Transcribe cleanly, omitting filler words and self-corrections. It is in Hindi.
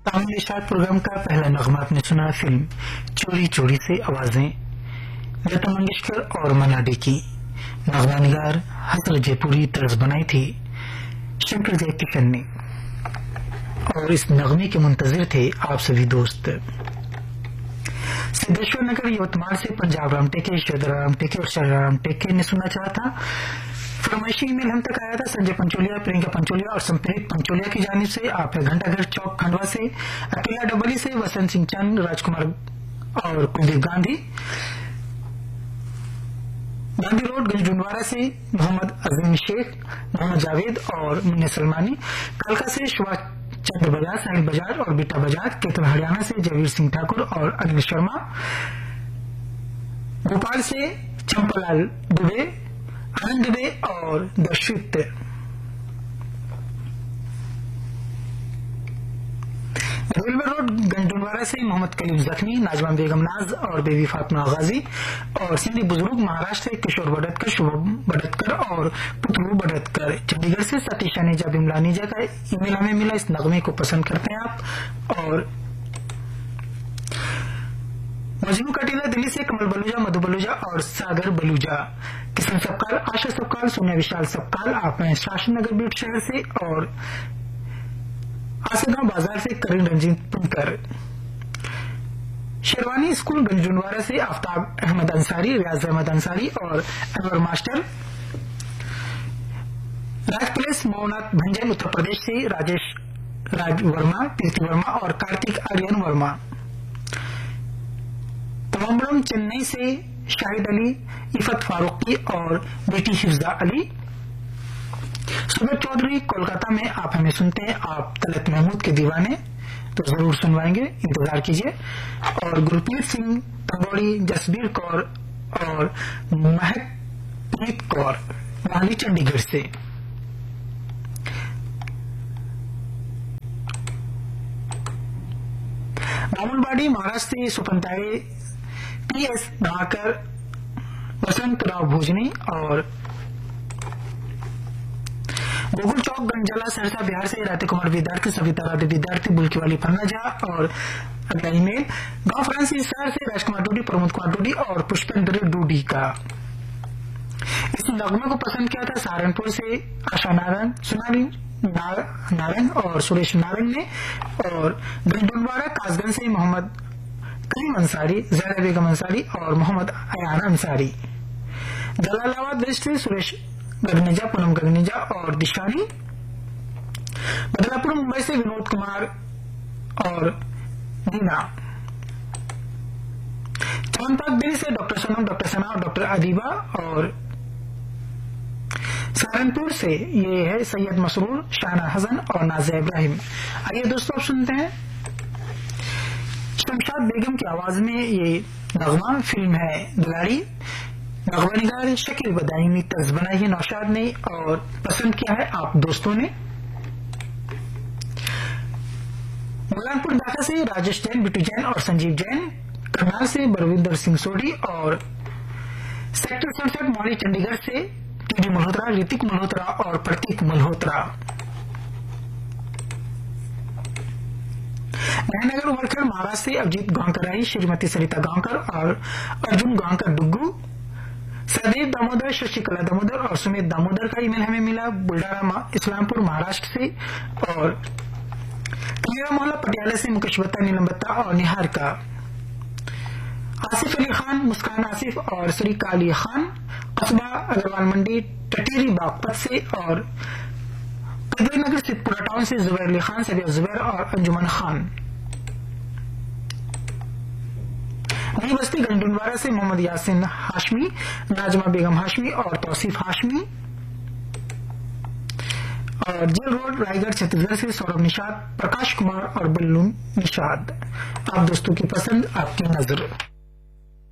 तामिल इशाद प्रोग्राम का पहला नगमा आपने सुना फिल्म चोरी चोरी से आवाजें लता मंगेशकर और मन्ना डे की। नगमा निगार हसन जयपुरी तर्ज बनाई थी शंकर जयकिशन ने और इस नगमे के मुंतजिर थे आप सभी दोस्त। सिद्धेश्वर नगर यवतमाल से पंजाब राम टेके, यशोधरा राम टेके और शर्रा राम टेके ने सुनना चाहा था। फरमाइशी ईमेल हम तक आया था संजय पंचोलिया, प्रियंका पंचोलिया और संप्रीत पंचोलिया की जानिब से। आप है घंटाघर चौक खंडवा से, अकेला डबली से, वसंत सिंह चंद, राजकुमार और कुलदीप गांधी, गांधी रोड गंजडुंडवाड़ा से मोहम्मद अजीम शेख, मोहम्मद जावेद और मुन्ने सलमानी, कालका से सुभाष चंद्र बजाज, साहिल बजाज और बेटा बजाज, केतन हरियाणा से जयवीर सिंह ठाकुर और अनिल शर्मा, भोपाल से चंपालाल दुबे, आनंद दुबे और दर्शित। रेलवे रोड गंजडुंडवाड़ा से मोहम्मद कलीम जख्मी, नाजमा बेगम नाज और बेबी फातिमा गाजी और सिंधी बुजुर्ग महाराष्ट्र से किशोर बडतकर, शुभम बडतकर और पुतलू बडतकर। चंडीगढ़ से सतीश अनीजा बिमला नीजा का ईमेल हमें मिला। इस नगमे को पसंद करते हैं आप। और मजनू कटीला दिल्ली से कमल बलूजा, मधु बलूजा और सागर बलूजा, किशन सबकाल, आशा सबकाल, सोनिया विशाल सबकाल। आप हैं शासन नगर बीट शहर से और आसगांव बाजार से करीम रंजीत पुनकर। शेरवानी स्कूल गंजडुंडवाड़ा से आफ्ताब अहमद अंसारी, रियाज अहमद अंसारी और अनवर मास्टर। राज प्लेस मोहनाथ भंजन उत्तर प्रदेश से राजेश राज वर्मा, कीर्ति वर्मा और कार्तिक आर्यन वर्मा। तमामबड़म चेन्नई से शाहिद अली, इफत फारूकी और बेटी हिफ्जा अली। सुबह चौधरी कोलकाता में आप हमें सुनते हैं, आप तलत महमूद के दीवाने, तो जरूर सुनवाएंगे, इंतजार कीजिए। और गुरप्रीत सिंह तंगौड़ी, जसबीर कौर और महकप्रीत कौर मोहाली चंडीगढ़ से। बामुलवाड़ी महाराष्ट्र से सुपंताए, पीएस नाकर, वसंत राव भोजनी और गोकुल चौक गंजला सरसा बिहार से राधे कुमार विद्यार्थी, सविता राधे विद्यार्थी, बुल्की वाली पन्नाजा। और अगला ईमेल गांव फ्रांसी शहर से राजकुमार डूडी, प्रमोद कुमार डूडी और पुष्पेंद्र डूडी का। इस नगमे को पसंद किया था सहारनपुर से आशा नारायण, सोनाली नारायण और सुरेश नारायण ने। और गंजडुंडवाड़ा कासगंज से मोहम्मद करीम अंसारी, जैदा बेगम अंसारी और मोहम्मद अयान अंसारी। जलालाबाद वेस्ट से सुरेश गगनेजा, पूनम गगनेजा और दिशानी। बदलापुर मुंबई से विनोद कुमार और दीना। चमनपाक दिल्ली से डॉक्टर सोनम, डॉक्टर सना और डॉक्टर अदीबा। और सहारनपुर से ये है सैयद मसरूर, शाना हसन और नाजिया इब्राहिम। आइए दोस्तों, आप सुनते हैं शमशाद बेगम की आवाज में ये नगमा। फिल्म है दुलारी। नगमा निगार शकील बदाई ने तर्ज बनाई है नौशाद ने और पसंद किया है आप दोस्तों ने। बुलंदपुर ढाका से राजेश जैन, बिट्टू जैन और संजीव जैन। करनाल से बरविंदर सिंह सोडी और सेक्टर 67 मोहाली चंडीगढ़ से टीडी मल्होत्रा, ऋतिक मल्होत्रा और प्रतीक मल्होत्रा। नगर उमरखंड महाराष्ट्र से अभिजीत गांवकर आई, श्रीमती सरिता गांवकर और अर्जुन गांवकर डुग्गू। सदैव दामोदर, शशिकला दामोदर और सुमित दामोदर का ईमेल हमें मिला बुल्डारा इस्लामपुर महाराष्ट्र से। और कनेरा मोहल्ला पटियाला से मुकेश बत्ता, नीलम बत्ता और निहार का। आसिफ अली खान, मुस्कान आसिफ और सरीका अली खान, कस्बा अग्रवाल मंडी टटीरी बागपत से। और नगर सिद्धपुरा टाउन से जुबैर अली खान, सबिया जुबैर और अंजुमन खान। नई बस्ती गंजडुंडवाड़ा से मोहम्मद यासिन हाशमी, नाजमा बेगम हाशमी और तौसीफ हाशमी। और जेल रोड रायगढ़ छत्तीसगढ़ से सौरभ निषाद, प्रकाश कुमार और बल्लू निषाद। आप दोस्तों की पसंद, आपकी नजर।